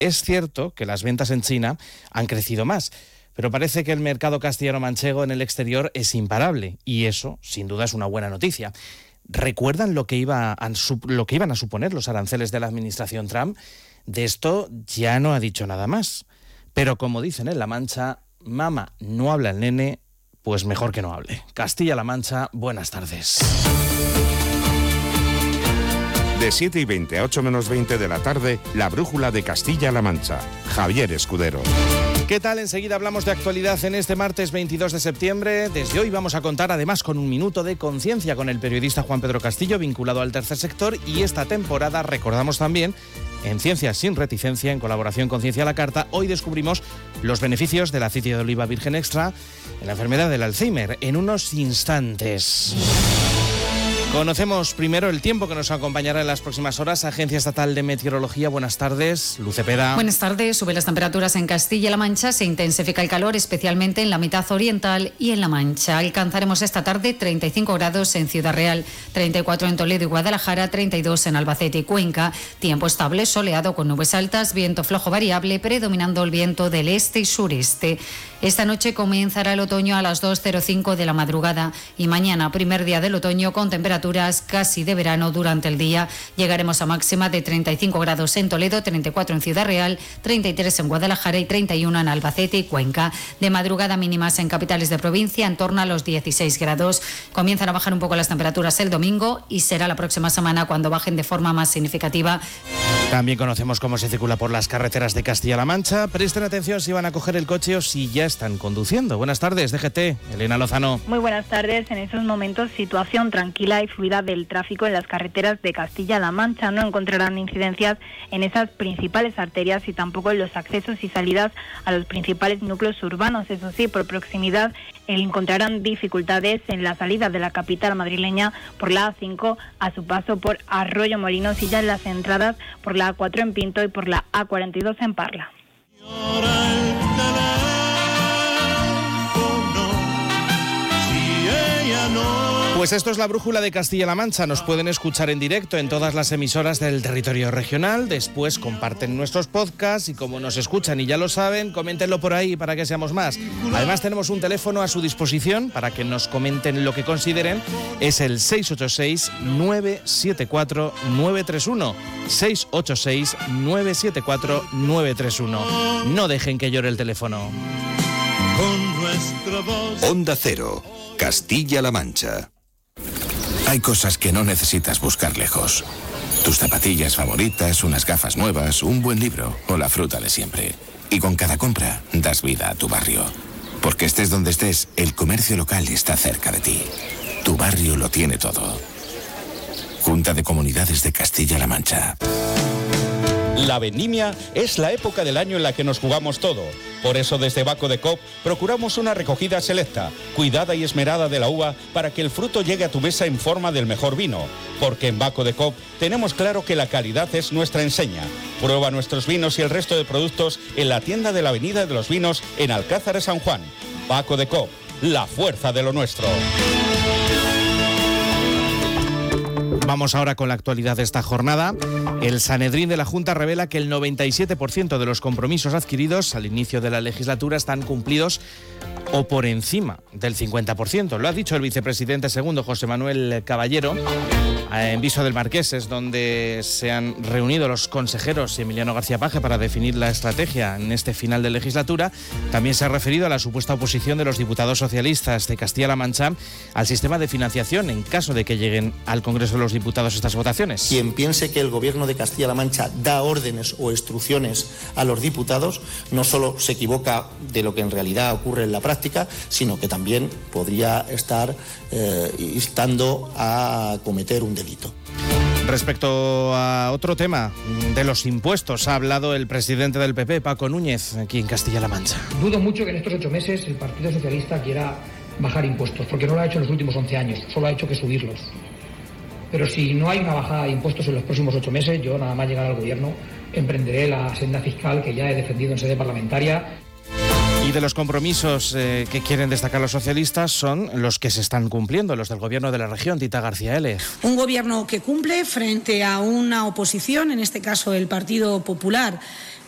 Es cierto que las ventas en China han crecido más, pero parece que el mercado castellano-manchego en el exterior es imparable y eso, sin duda, es una buena noticia. ¿Recuerdan lo que iban a suponer los aranceles de la administración Trump? De esto ya no ha dicho nada más. Pero como dicen en La Mancha, mamá, no habla el nene, pues mejor que no hable. Castilla-La Mancha, buenas tardes. De 7:20 a 8 menos 20 de la tarde, la brújula de Castilla-La Mancha. Javier Escudero. ¿Qué tal? Enseguida hablamos de actualidad en este martes 22 de septiembre. Desde hoy vamos a contar además con un minuto de conciencia con el periodista Juan Pedro Castillo, vinculado al tercer sector, y esta temporada recordamos también en Ciencias sin Reticencia, en colaboración con Ciencia a la Carta, hoy descubrimos los beneficios del aceite de oliva virgen extra en la enfermedad del Alzheimer en unos instantes. Conocemos primero el tiempo que nos acompañará en las próximas horas. Agencia Estatal de Meteorología, buenas tardes. Luz Cepeda. Buenas tardes. Suben las temperaturas en Castilla-La Mancha, se intensifica el calor, especialmente en la mitad oriental y en La Mancha. Alcanzaremos esta tarde 35 grados en Ciudad Real, 34 en Toledo y Guadalajara, 32 en Albacete y Cuenca. Tiempo estable, soleado con nubes altas, viento flojo variable, predominando el viento del este y sureste. Esta noche comenzará el otoño a las 2:05 de la madrugada y mañana, primer día del otoño, con temperaturas casi de verano durante el día. Llegaremos a máxima de 35 grados en Toledo, 34 en Ciudad Real, 33 en Guadalajara y 31 en Albacete y Cuenca. De madrugada mínimas en capitales de provincia en torno a los 16 grados. Comienzan a bajar un poco las temperaturas el domingo y será la próxima semana cuando bajen de forma más significativa. También conocemos cómo se circula por las carreteras de Castilla-La Mancha. Presten atención si van a coger el coche o si ya están conduciendo. Buenas tardes, DGT. Elena Lozano. Muy buenas tardes. En estos momentos, situación tranquila y fluida del tráfico en las carreteras de Castilla-La Mancha. No encontrarán incidencias en esas principales arterias y tampoco en los accesos y salidas a los principales núcleos urbanos. Eso sí, por proximidad encontrarán dificultades en la salida de la capital madrileña por la A5 a su paso por Arroyo Molinos y ya en las entradas por la A4 en Pinto y por la A42 en Parla. Pues esto es la brújula de Castilla-La Mancha. Nos pueden escuchar en directo en todas las emisoras del territorio regional. Después comparten nuestros podcasts y como nos escuchan y ya lo saben, coméntenlo por ahí para que seamos más. Además tenemos un teléfono a su disposición para que nos comenten lo que consideren. Es el 686-974-931. 686-974-931. No dejen que llore el teléfono. Onda Cero, Castilla-La Mancha. Hay cosas que no necesitas buscar lejos. Tus zapatillas favoritas, unas gafas nuevas, un buen libro o la fruta de siempre. Y con cada compra das vida a tu barrio. Porque estés donde estés, el comercio local está cerca de ti. Tu barrio lo tiene todo. Junta de Comunidades de Castilla-La Mancha. La vendimia es la época del año en la que nos jugamos todo. Por eso desde Baco de Coop procuramos una recogida selecta, cuidada y esmerada de la uva para que el fruto llegue a tu mesa en forma del mejor vino. Porque en Baco de Coop tenemos claro que la calidad es nuestra enseña. Prueba nuestros vinos y el resto de productos en la tienda de la Avenida de los Vinos en Alcázar de San Juan. Baco de Coop, la fuerza de lo nuestro. Vamos ahora con la actualidad de esta jornada. El Sanedrín de la Junta revela que el 97% de los compromisos adquiridos al inicio de la legislatura están cumplidos o por encima del 50%. Lo ha dicho el vicepresidente segundo, José Manuel Caballero, en Viso del Marqués, donde se han reunido los consejeros y Emiliano García Paje para definir la estrategia en este final de legislatura. También se ha referido a la supuesta oposición de los diputados socialistas de Castilla-La Mancha al sistema de financiación en caso de que lleguen al Congreso de los Diputados estas votaciones. Quien piense que el Gobierno de Castilla-La Mancha da órdenes o instrucciones a los diputados no solo se equivoca de lo que en realidad ocurre en la práctica, sino que también podría estar instando a cometer un delito. Respecto a otro tema, de los impuestos, ha hablado el presidente del PP, Paco Núñez, aquí en Castilla-La Mancha. Dudo mucho que en estos 8 meses el Partido Socialista quiera bajar impuestos, porque no lo ha hecho en los últimos 11 años, solo ha hecho que subirlos. Pero si no hay una bajada de impuestos en los próximos 8 meses, yo nada más llegar al gobierno emprenderé la senda fiscal que ya he defendido en sede parlamentaria. Y de los compromisos que quieren destacar los socialistas son los que se están cumpliendo, los del gobierno de la región. Tita García L. Un gobierno que cumple frente a una oposición, en este caso el Partido Popular,